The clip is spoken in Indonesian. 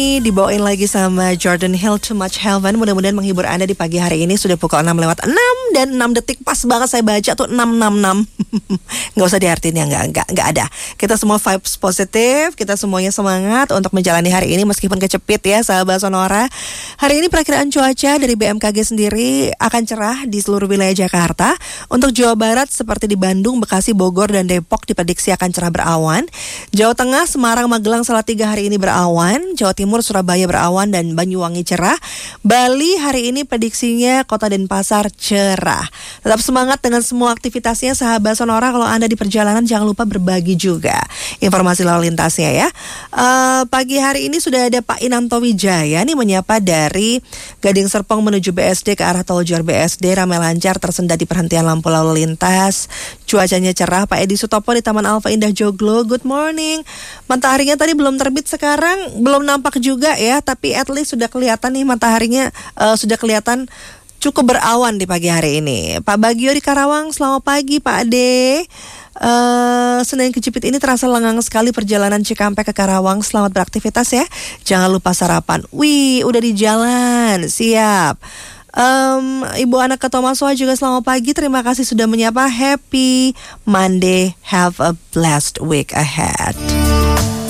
Dibawain lagi sama Jordan Hill, Too Much Heaven. Mudah-mudahan menghibur Anda di pagi hari ini. Sudah pukul 6:06 dan 6 detik pas banget saya baca tuh 666. Nggak usah diartiin ya, nggak ada. Kita semua vibes positif, kita semuanya semangat untuk menjalani hari ini meskipun kecepit ya sahabat Sonora. Hari ini perakiraan cuaca dari BMKG sendiri akan cerah di seluruh wilayah Jakarta. Untuk Jawa Barat seperti di Bandung, Bekasi, Bogor, dan Depok diprediksi akan cerah berawan. Jawa Tengah, Semarang, Magelang, Salatiga hari ini berawan. Jawa Timur, Surabaya berawan dan Banyuwangi cerah. Bali hari ini prediksinya Kota Denpasar cerah. Tetap semangat dengan semua aktivitasnya sahabat Sonora. Kalau Anda di perjalanan jangan lupa berbagi juga informasi lalu lintasnya ya. Pagi hari ini sudah ada Pak Inanto Wijaya nih menyapa dari Gading Serpong menuju BSD ke arah tol Jor BSD. Ramai lancar tersendat di perhentian lampu lalu lintas. Cuacanya cerah. Pak Edi Sutopo di Taman Alfa Indah Joglo, good morning. Mataharinya tadi belum terbit, sekarang belum nampak juga ya, tapi at least sudah kelihatan nih mataharinya, sudah kelihatan cukup berawan di pagi hari ini. Pak Bagio di Karawang, selamat pagi Pak Ade. Senin kejepit ini terasa lengang sekali perjalanan Cikampek ke Karawang. Selamat beraktivitas ya. Jangan lupa sarapan. Wih, udah di jalan, siap. Ibu anak Ketomasoa juga selamat pagi. Terima kasih sudah menyapa. Happy Monday. Have a blessed week ahead.